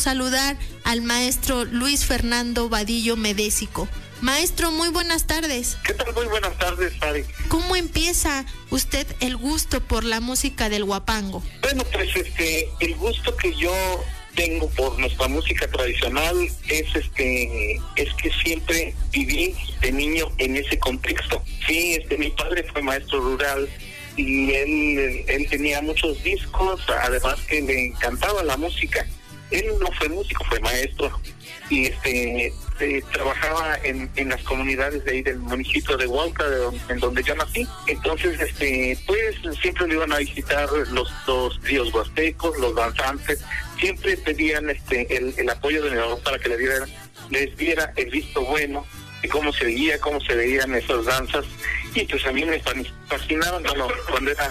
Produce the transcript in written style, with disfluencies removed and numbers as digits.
Saludar al maestro Luis Fernando Vadillo Medésico. Maestro, muy buenas tardes. ¿Qué tal? Muy buenas tardes, Fari. ¿Cómo empieza usted el gusto por la música del huapango? Bueno, pues el gusto que yo tengo por nuestra música tradicional es que siempre viví de niño en ese contexto. Sí, mi padre fue maestro rural y él tenía muchos discos, además que le encantaba la música. Él no fue músico, fue maestro y trabajaba en las comunidades de ahí del municipio de Huautla, en donde yo nací. Entonces, pues siempre le iban a visitar los tríos huastecos, los danzantes. Siempre pedían el apoyo de mi mamá para que les diera el visto bueno de cómo se veían esas danzas. Y pues a mí me fascinaban cuando era